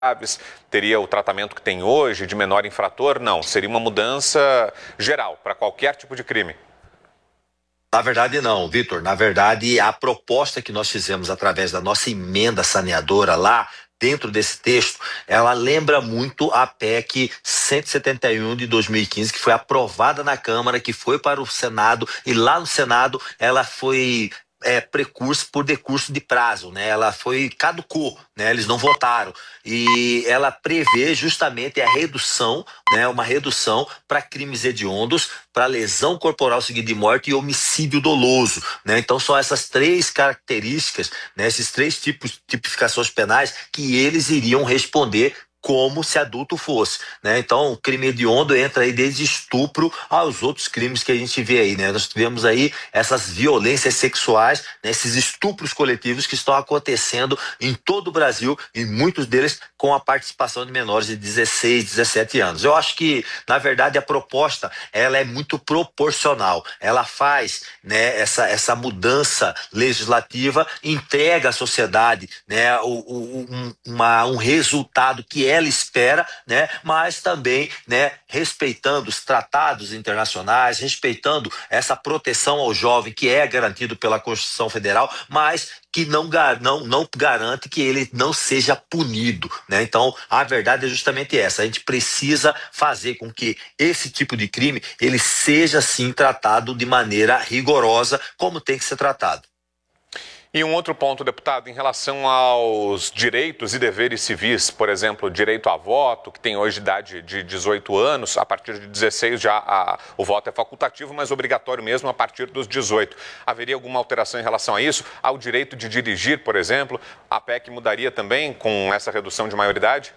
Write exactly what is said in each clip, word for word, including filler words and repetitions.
graves, teria o tratamento que tem hoje de menor infrator? Não, seria uma mudança geral para qualquer tipo de crime. Na verdade, não, Vitor. Na verdade, a proposta que nós fizemos através da nossa emenda saneadora lá, dentro desse texto, ela lembra muito a P E C cento e setenta e um de dois mil e quinze, que foi aprovada na Câmara, que foi para o Senado, e lá no Senado ela foi é, precurso por decurso de prazo, né? Ela foi caducou, né? Eles não votaram. E ela prevê justamente a redução, né? Uma redução para crimes hediondos, para lesão corporal seguida de morte e homicídio doloso, né? Então são essas três características, né? Esses três tipos tipificações penais que eles iriam responder como se adulto fosse, né? Então, o crime hediondo entra aí desde estupro aos outros crimes que a gente vê aí, né? Nós tivemos aí essas violências sexuais, né? Esses estupros coletivos que estão acontecendo em todo o Brasil, e muitos deles com a participação de menores de dezesseis, dezessete anos. Eu acho que, na verdade, a proposta, ela é muito proporcional. Ela faz, né, essa, essa mudança legislativa, entrega à sociedade, né, o, o, um, uma, um resultado que ela espera, né, mas também, né, respeitando os tratados internacionais, respeitando essa proteção ao jovem que é garantido pela Constituição Federal, mas que não, não, não garante que ele não seja punido, né? Então, a verdade é justamente essa. A gente precisa fazer com que esse tipo de crime ele seja, sim, tratado de maneira rigorosa, como tem que ser tratado. E um outro ponto, deputado, em relação aos direitos e deveres civis, por exemplo, direito a voto, que tem hoje idade de dezoito anos, a partir de dezesseis já a, o voto é facultativo, mas obrigatório mesmo a partir dos dezoito. Haveria alguma alteração em relação a isso? Ao direito de dirigir, por exemplo, a P E C mudaria também com essa redução de maioridade?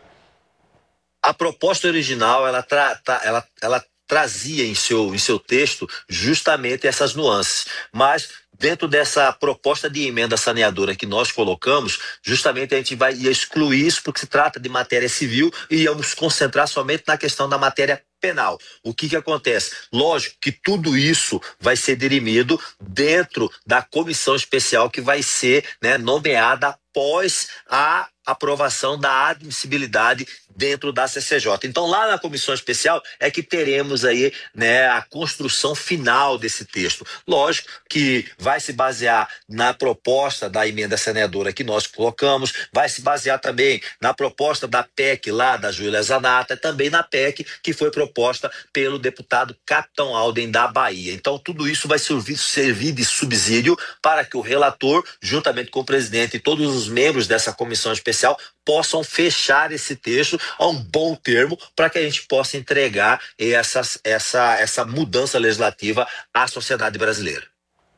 A proposta original, ela, tra, tra, ela, ela trazia em seu, em seu texto justamente essas nuances, mas dentro dessa proposta de emenda saneadora que nós colocamos, justamente a gente vai excluir isso porque se trata de matéria civil e íamos concentrar somente na questão da matéria penal. O que que acontece? Lógico que tudo isso vai ser dirimido dentro da comissão especial que vai ser, né, nomeada após a aprovação da admissibilidade dentro da C C J. Então, lá na comissão especial é que teremos aí, né, a construção final desse texto. Lógico que vai se basear na proposta da emenda saneadora que nós colocamos, vai se basear também na proposta da P E C lá da Júlia Zanata, também na P E C que foi proposta pelo deputado Capitão Alden da Bahia. Então, tudo isso vai servir, servir de subsídio para que o relator, juntamente com o presidente e todos os membros dessa comissão especial, possam fechar esse texto a um bom termo para que a gente possa entregar essas, essa, essa mudança legislativa à sociedade brasileira.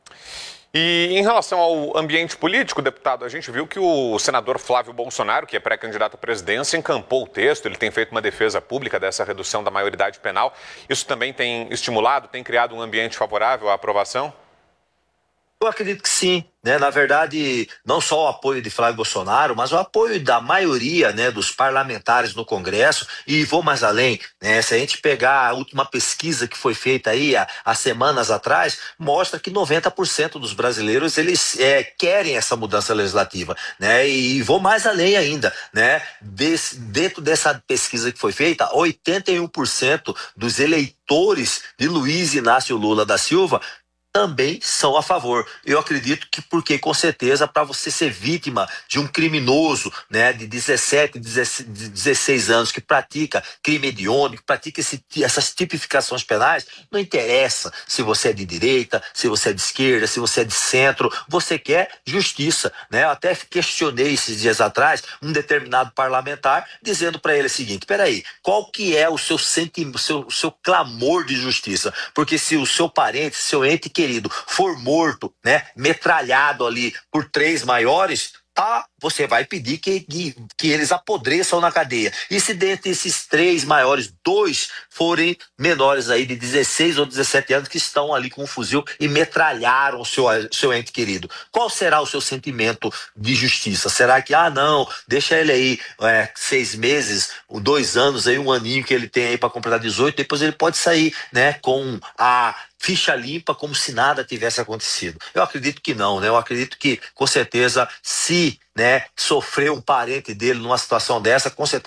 E em relação ao ambiente político, deputado, a gente viu que o senador Flávio Bolsonaro, que é pré-candidato à presidência, encampou o texto, ele tem feito uma defesa pública dessa redução da maioridade penal. Isso também tem estimulado, tem criado um ambiente favorável à aprovação? Eu acredito que sim, né? Na verdade, não só o apoio de Flávio Bolsonaro, mas o apoio da maioria, né, dos parlamentares no Congresso, e vou mais além, né? Se a gente pegar a última pesquisa que foi feita aí há, há semanas atrás, mostra que noventa por cento dos brasileiros, eles é, querem essa mudança legislativa, né? E vou mais além ainda, né? Desse, dentro dessa pesquisa que foi feita, oitenta e um por cento dos eleitores de Luiz Inácio Lula da Silva também são a favor. Eu acredito que porque, com certeza, para você ser vítima de um criminoso, né, de dezessete, dezesseis anos, que pratica crime hediondo, que pratica esse, essas tipificações penais, não interessa se você é de direita, se você é de esquerda, se você é de centro, você quer justiça, né? Eu até questionei esses dias atrás um determinado parlamentar, dizendo para ele o seguinte: peraí, qual que é o seu sentimento, o seu, o seu clamor de justiça? Porque se o seu parente, seu ente querido for morto, né, metralhado ali por três maiores, tá, você vai pedir que, que, que eles apodreçam na cadeia. E se dentre esses três maiores, dois forem menores aí de dezesseis ou dezessete anos que estão ali com um fuzil e metralharam o seu, seu ente querido, qual será o seu sentimento de justiça? Será que, ah não, deixa ele aí é, seis meses, dois anos, aí, um aninho que ele tem aí para completar dezoito, depois ele pode sair, né, com a ficha limpa, como se nada tivesse acontecido. Eu acredito que não, né? Eu acredito que, com certeza, se, né, sofrer um parente dele numa situação dessa, com certeza